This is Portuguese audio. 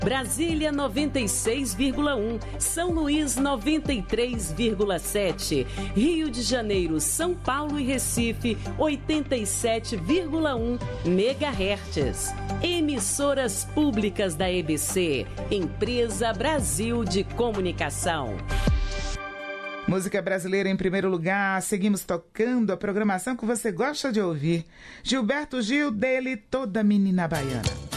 Brasília 96,1, São Luís 93,7, Rio de Janeiro, São Paulo e Recife 87,1 MHz. Emissoras públicas da EBC, Empresa Brasil de Comunicação. Música brasileira em primeiro lugar, seguimos tocando a programação que você gosta de ouvir. Gilberto Gil, dele, Toda Menina Baiana.